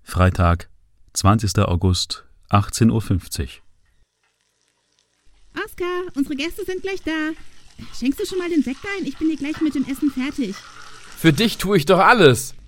Freitag, 20. August, 18:50 Uhr. Oskar, unsere Gäste sind gleich da. Schenkst du schon mal den Sekt ein? Ich bin hier gleich mit dem Essen fertig. Für dich tue ich doch alles.